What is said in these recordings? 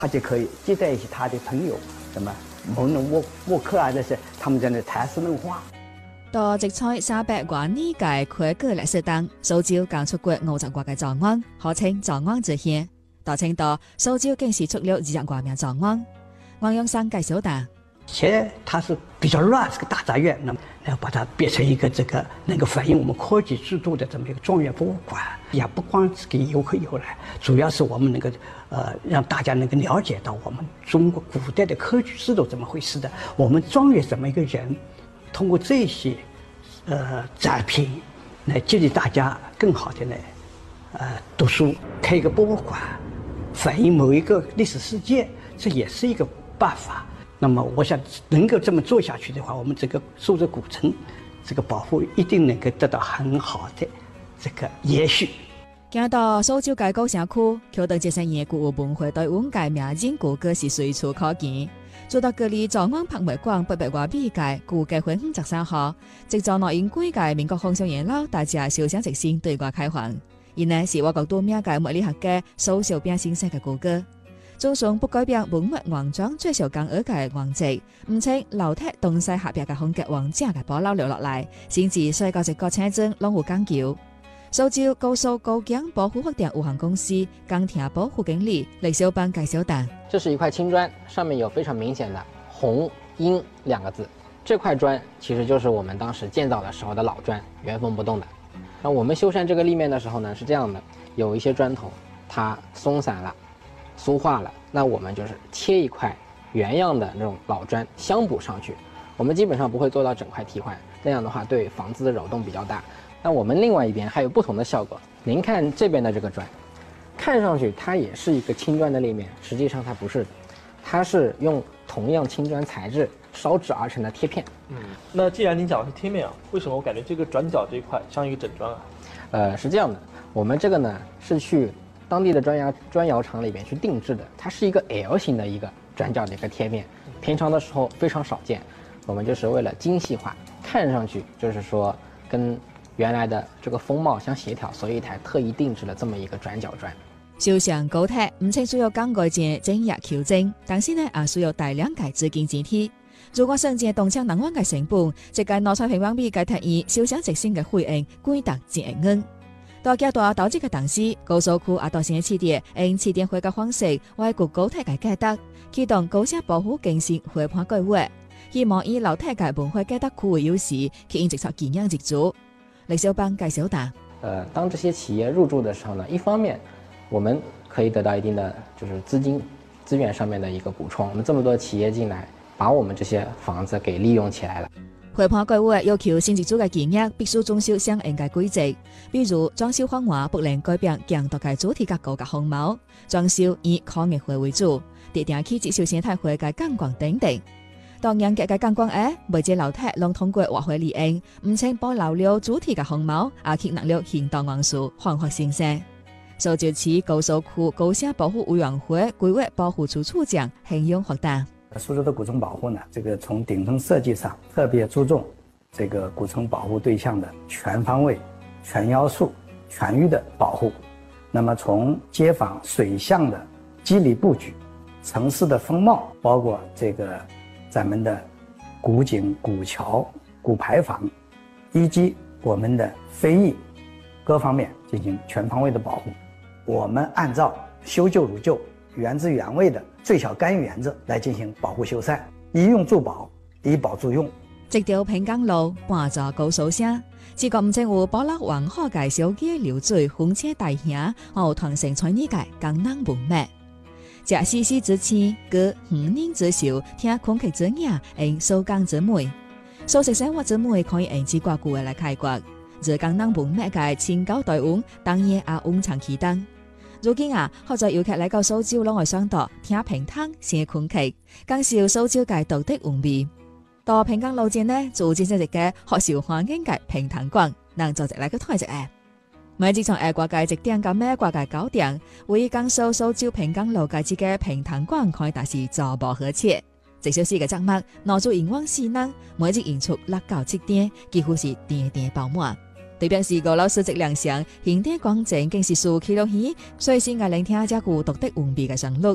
他就可以接待一些他的朋友，什么蒙人沃克啊这些，他们在那谈诗论画。 到直採300多年嘅開國歷史當，蘇州剛出過50多個狀元，號稱狀元之鄉。到青島，蘇州更是出了20多名狀元。王永生介紹的。 现在它是比较乱，是个大杂院，那么要把它变成一个能够反映我们科技制度的这么一个庄园博物馆，也不光是给游客游来，主要是我们能够让大家能够了解到我们中国古代的科举制度怎么回事的，我们庄园怎么一个人，通过这些展品来激励大家更好的来读书，开一个博物馆，反映某一个历史事件，这也是一个办法。那么我想能够这么做下去的话，我们这个苏州古城这个保护一定能够得到很好的这个延续。 行到蘇州嘅高城區，橋到這些年古文化對阮嘅名人古歌是隨處可見。做到嗰裡狀元拍賣館800多米嘅古嘅會13號，直到內因貴嘅民國皇上元老大家小鄉直線對外開放。而呢是我國多名嘅物理學嘅蘇小兵先生嘅古歌。總算不改變文物王莊最受講而嘅王籍，唔稱樓梯東西下邊嘅風格王者嘅保留留落嚟，先至所以個一個車證攏有講究。蘇州高速高江保護發展有限公司鋼鐵保護經理李小邦介紹的。 這是一塊青磚，上面有非常明顯的紅鷹2個字。這塊磚其實就是我們當時建造的時候的老磚，原封不動的。那我們修繕這個立面的時候呢，是這樣的，有一些磚頭它鬆散了。酥化了，那我們就是切一塊原樣的那種老磚鑲補上去。我們基本上不會做到整塊替換，這樣的話對房子的擾動比較大。那我們另外一邊還有不同的效果。您看這邊的這個磚，看上去它也是一個青磚的立面，實際上它不是的，它是用同樣青磚材質燒製而成的貼片。 那既然您講的是貼面啊，為什麼我感覺這個轉角這一塊像一個整磚啊？ 是這樣的，我們這個呢是去當地的磚窯廠裏邊去定制的，它是一個 L 型的一個轉角的一個貼面，平常的時候非常少見。我們就是為了精細化，看上去就是說跟原來的這個風貌相協調，所以才特意定制了這麼一個轉角磚。 修上高鐵唔僅需要更改件整日調整，但是呢也需要大量嘅資金支持。如果想借動車能源嘅成本，即係攞出平方米嘅特意修上直線嘅費用貴達1億元。到階段導致嘅當時，高速區也到先起點，用起點會嘅方式為國高鐵嘅價值，啟動高鐵保護更新會盤計劃，希望以老鐵嘅文化價值區為優勢，吸引直接建業入駐。李小邦介紹的。 當這些企業入駐的時候呢，一方面我們可以得到一定的就是資源上面的一個補充，我們這麼多企業進來，把我們這些房子給利用起來了。 會盤計劃要求新入駐嘅建業必須遵守相應嘅規則，比如裝修方案不能改變強大嘅主體結構嘅風貌，裝修以工業會為主，特定去接受生態會嘅觀光等等。當然嘅觀光每隻樓梯攏通過活會利用，唔僅保留了主體嘅風貌，也吸納了現代元素，煥發新生。蘇州市高速區高鐵保護委員會規劃保護處處長hình容獲得。 蘇州的古城保護呢，這個從頂層設計上特別注重這個古城保護對象的全方位、全要素、全域的保護。那麼從街坊水巷的肌理布局、城市的風貌，包括這個咱們的古井、古橋、古牌坊，以及我們的非遺各方面進行全方位的保護。我們按照修舊如舊、原汁原味的最小干預原則來進行保護修繕，以用助保，以保助用。 直到平江路搬咗高速線，自覺唔淨有保留完好嘅小街流水、風車大廈，和傳承傳藝嘅江南文物。這絲絲之情，歌5年之秀，聽空氣之雅，用蘇江之美，素食生活之美，可以用之掛古來開國。這江南文物嘅千高台灣，當然也往長期等。如今好多遊客來到蘇州，攏會想到聽平潭新空氣，感受蘇州嘅獨特風味。到平江路線呢，就建設一個學受歡迎嘅平潭館，能做一個推一個。每自從國界1點到美國界9點，為江蘇州平江路嘅這個平潭館可以達是坐步可切。這小時嘅節目，攞住熒光視能，每日演出6到7點，幾乎是點點爆滿。對表示高樓素質亮相，現代光景更是數起落去，所以先係聆聽這股獨特文味嘅旋律。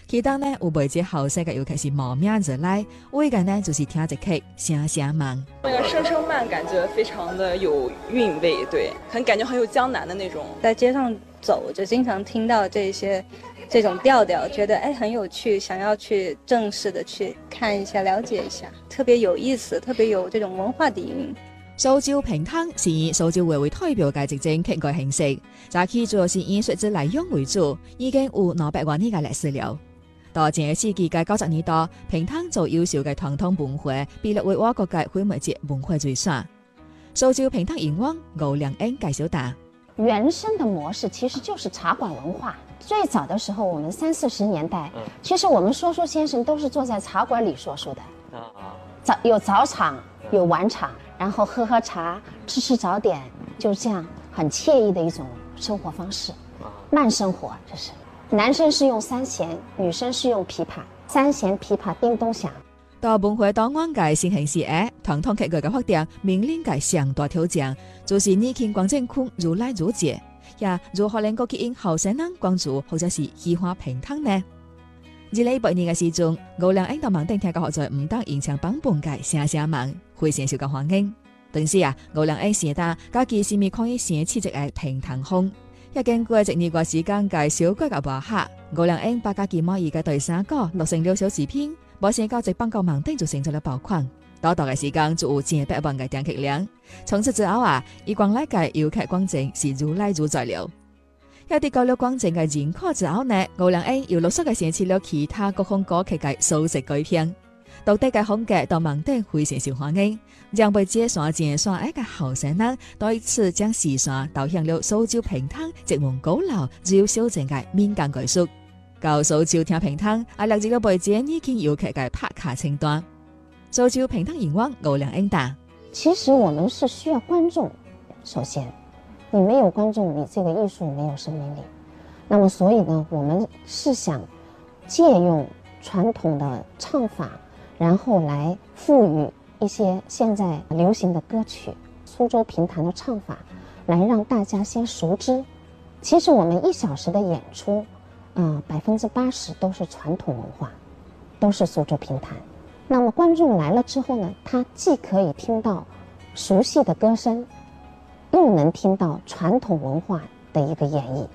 其中呢有背節後世嘅，尤其是無名之來，為嘅呢就是聽一曲聲聲慢。 那個聲聲慢感覺非常的有韻味，對，感覺很有江南的那種。 在街上走就經常聽到這種調調，覺得很有趣，想要去正式的去看一下，了解一下，特別有意思，特別有這種文化底蘊。 蘇州平湯是以蘇州話為代表嘅一種客家形式，早期主要是以水質來用為主，已經有200多年嘅歷史了。到前世紀嘅90年代，平湯做優秀嘅傳統文化，被列為我國嘅非物質文化遺產。蘇州平湯營運歐良恩介紹大。 原生的模式其實就是茶館文化。最早的時候，我們30、40年代，其實我們說書先生都是坐在茶館裏說書的。有早場，有晚場，然後喝茶，吃早點，就這樣很愜意的一種生活方式。慢生活，這是。男生是用三弦，女生是用琵琶。三弦琵琶叮咚響。 到文化檔案嘅新形式下，傳統客家嘅發展面臨嘅上大挑戰，就是年輕觀眾群越來越少，也如何能夠吸引後生人關注或者是喜歡平湯呢？2018年嘅時鐘，歐良恩到網頂聽嘅學在唔當現場版本嘅聲聲慢，非常受到歡迎。當時歐良恩寫得家己是咪可以寫起一個平湯風，一經過1年個時間嘅小改嘅畫下，歐良恩把家己滿意嘅對三個錄成了小視頻。冇寫交直幫個網頂就成咗了爆款，短短嘅時間就有100萬嘅點擊量。從此之後以廣來嘅遊客觀眾是越來越在了。有啲高了觀眾嘅認可之後呢，歐良恩又陸續嘅寫起了其他各項歌曲嘅數值改編，獨特嘅風格到網頂非常受歡迎，讓被接上前線嘅後生人對此將視線導向了蘇州平湯直門高樓最小眾嘅民間藝術。到蘇州聽平湯，列入了背節年輕遊客嘅拍卡清單。蘇州平湯營運歐良恩大。 其實我們是需要觀眾，首先，你沒有觀眾，你這個藝術沒有生命力。那麼所以呢，我們是想借用傳統的唱法，然後來賦予一些現在流行的歌曲，蘇州平潭的唱法，來讓大家先熟知。其實我們1小時的演出，80%都是傳統文化，都是蘇州平潭。那麼觀眾來了之後呢，他既可以聽到熟悉的歌聲，又能聽到傳統文化的一個演繹。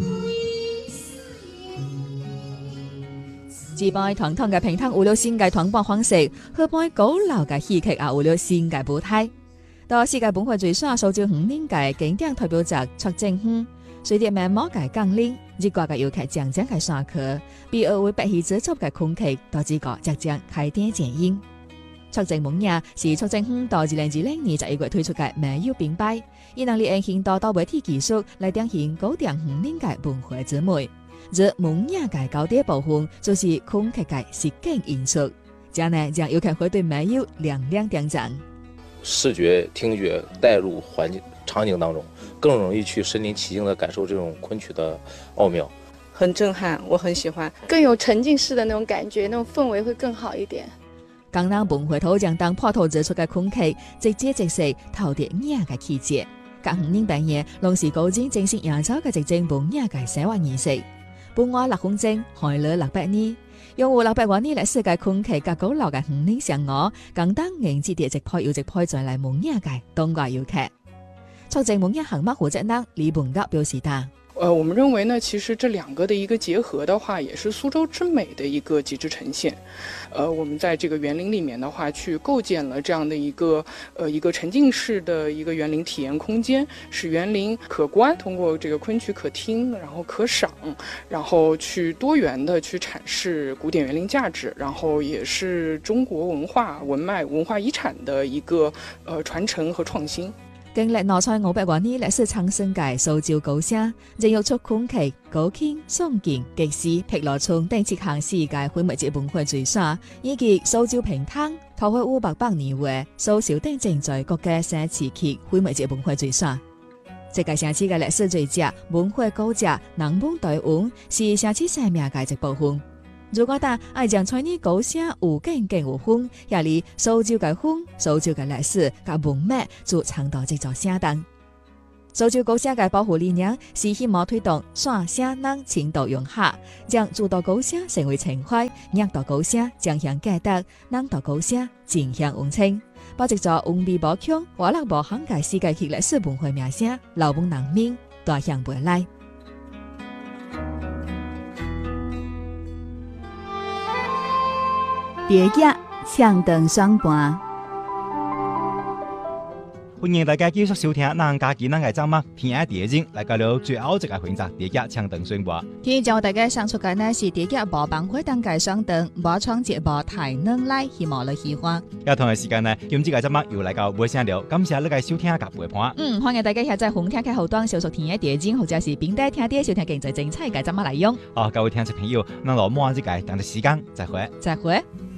自擺傳統嘅平湯有了新嘅傳播方式，去擺高樓嘅戲劇有了新嘅舞台。到世界文化遺產蘇州5年嘅經典代表作《出征園》，隨著慢慢嘅降臨，日國嘅遊客漸漸嘅散客，被譽為北戲之祖嘅昆曲，導致個即將開店展映。出征園也是出征園到2020年11月推出嘅美優並擺，以能力應現代到媒體技術來展現高定5年嘅文化之美。而園也嘅高低部分就是昆曲嘅實景演出，這樣呢讓遊客會對美優亮亮點讚。 視覺、聽覺帶入環境場景當中，更容易去身臨其境地感受這種昆曲的奧妙， 很震撼，我很喜歡，更有沉浸式的那種感覺，那種氛圍會更好一點。 江南文化土壤當破土而出嘅昆曲，直接直視透着野嘅氣節。隔5年半夜，龍時高瞻正式演奏嘅直正文野嘅生活儀式。本我6分鐘，開了600年，用戶600多年歷史嘅昆曲及高樓嘅5年上我，更當迎接啲直派又直派再嚟文野嘅東國遊客。出征文野行乜負責人李本格表示大。 我們認為呢，其實這兩個的一個結合的話，也是蘇州之美的一個極致呈現。我們在這個園林裡面的話，去構建了這樣的一個沉浸式的一個園林體驗空間，使園林可觀，通過這個昆曲可聽，然後可賞，然後去多元的去闡釋古典園林價值，然後也是中國文化文脈文化遺產的一個傳承和創新。 經歷挪賽500多年歷史產生嘅蘇州高聲，仍要出昆曲、高腔、雙劍、劇詩、碧螺春等7項世界非物質文化遺產，以及蘇州平湯、桃花500百年畫、蘇州等正在國家寫詞曲非物質文化遺產。這個城市嘅歷史遺跡、文化古跡、人文台灣是城市生命嘅一部分。如果但愛將在呢高聲有景更有風，也離蘇州嘅風、蘇州嘅歷史及文脈就倡導這座聲燈。 蘇州高社嘅保護理念是希望推動山社人情島融合，將諸島高社成為情懷，讓島高社將向價值，讓島高社正向溫情。保值咗文美寶強，華樂寶涵蓋世界歷史文化名聲，老本人民大向未來。 第一搶燈雙盤。 歡迎大家繼續收聽咱家己咱嘅節目天下第一人來到了最後一個環節，第一搶燈雙盤。 今日將大家上出嘅呢是第一無幫會當嘅雙燈，無創節目太能來，希望你喜歡。 有同嘅時間呢，今次嘅節目又嚟到尾聲了，感謝你嘅收聽及陪伴。 歡迎大家下載紅聽嘅後端，小熟天下第一人，或者是邊帶聽啲收聽經濟精彩嘅節目內容。 各位聽眾朋友，咱落晚呢個等嘅時間再會。 再會。